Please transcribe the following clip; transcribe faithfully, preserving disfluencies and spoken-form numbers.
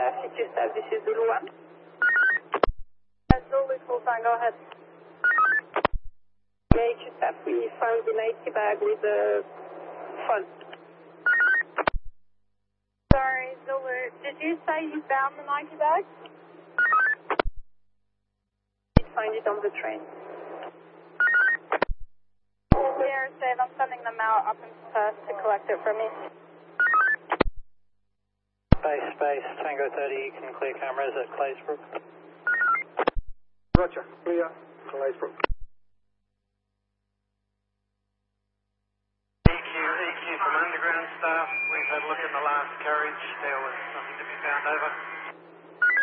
City Staff, this is Zulu one. Zulu full time, go ahead. Yeah, H Staff, we found the Nike bag with the fun. Sorry, Zulu, did you say you found the Nike bag? You find it on the train. Sierra Save, I'm sending them out up in Perth to collect it from me. Space, space, Tango thirty, you can clear cameras at Claysbrook. Roger, clear, Claysbrook. E Q, E Q from underground staff, we've had a look in the last carriage, there was nothing to be found over.